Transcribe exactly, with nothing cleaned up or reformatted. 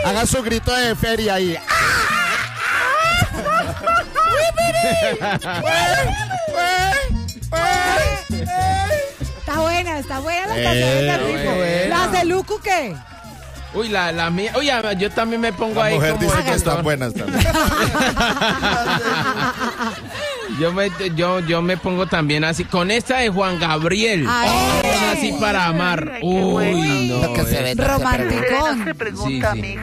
Haga su grito de feria ahí. Está buena, está buena la Eh, canción de está Rico. buena. ¿Las de Lucu qué? Uy, la, la mía. Uy, a- yo también me pongo La ahí mujer como dice que el están doctor. buenas también. Yo me, yo, yo me pongo también así, con esta de Juan Gabriel. Ay. Oh, así para amar. Uy, no. Lo que se ve no se pregunta. Romanticón. Sí, sí.